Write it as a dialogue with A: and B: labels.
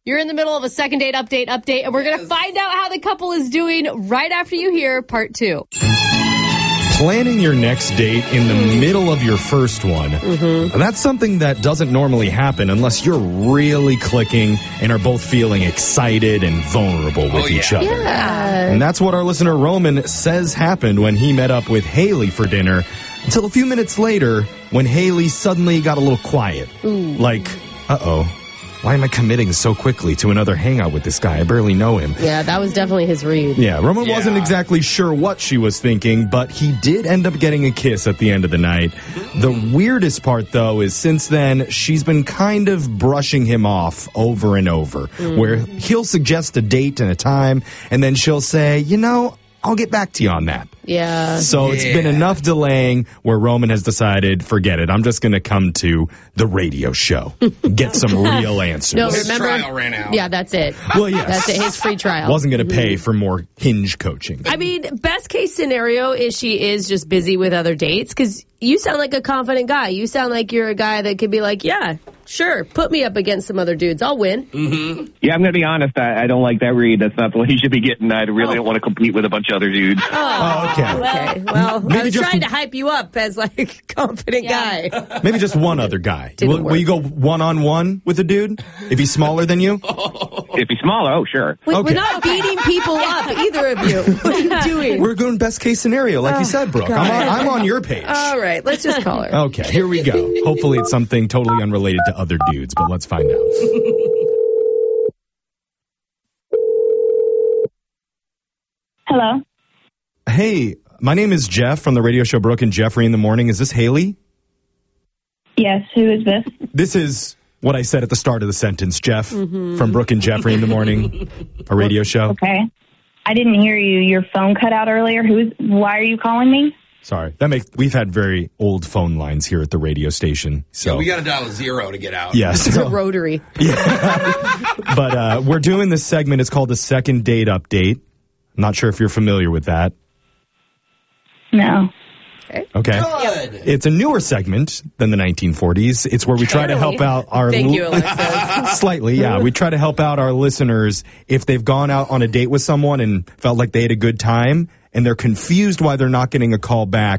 A: You're in the middle of a second date update, and we're going to find out how the couple is doing right after you hear part 2.
B: Planning your next date in the middle of your first one. That's something that doesn't normally happen unless you're really clicking and are both feeling excited and vulnerable with each other.
A: Yeah.
B: And that's what our listener Roman says happened when he met up with Haley for dinner, until a few minutes later when Haley suddenly got a little quiet. Like, uh-oh. Why am I committing so quickly to another hangout with this guy? I barely know him.
A: Yeah, that was definitely his read.
B: Yeah, Roman wasn't exactly sure what she was thinking, but he did end up getting a kiss at the end of the night. The weirdest part, though, is since then, she's been kind of brushing him off over and over, where he'll suggest a date and a time, and then she'll say, you know, I'll get back to you on that.
A: Yeah.
B: So it's been enough delaying where Roman has decided, forget it. I'm just going to come to the radio show, get some real answers.
A: No,
C: His
A: remember?
C: trial ran out.
A: Yeah, that's it.
B: Well, yes.
A: That's it, his free trial.
B: Wasn't going to pay for more Hinge coaching.
A: I mean, best case scenario is she is just busy with other dates, because you sound like a confident guy. You sound like you're a guy that could be like, yeah, sure, put me up against some other dudes. I'll win.
D: Yeah, I'm going to be honest. I don't like that read. That's not the way you should be getting. I really don't want to compete with a bunch of other dudes.
B: Okay.
A: Well, I was
B: just-
A: trying to hype you up as like a confident guy.
B: Maybe just one other guy.
A: Didn't
B: Will you go one-on-one with a dude if he's smaller than you?
D: If he's smaller, oh, sure.
A: Wait,
B: Okay.
A: We're not beating people up, either of you. What are you doing?
B: We're going best case scenario, like you said, Brooke. I'm on your page.
A: All right, let's just call her.
B: Okay, here we go. Hopefully it's something totally unrelated to other dudes, but let's find out.
E: Hello.
B: Hey, my name is Jeff from the radio show Brooke and Jeffrey in the Morning. Is this Haley?
E: Yes, who is this?
B: This is what I said at the start of the sentence, Jeff, from Brooke and Jeffrey in the Morning, a radio show.
E: Okay. I didn't hear you. Your phone cut out earlier. Why are you calling me?
B: Sorry. We've had very old phone lines here at the radio station. So
C: Yeah, we got to dial a 0 to get out.
B: yes.
A: It's a rotary.
B: But we're doing this segment. It's called the Second Date Update. I'm not sure if you're familiar with that.
E: No.
B: Okay.
C: Good.
B: It's a newer segment than the 1940s. It's where we try to help out our...
A: Thank you, Alexa.
B: Slightly, yeah. We try to help out our listeners if they've gone out on a date with someone and felt like they had a good time and they're confused why they're not getting a call back.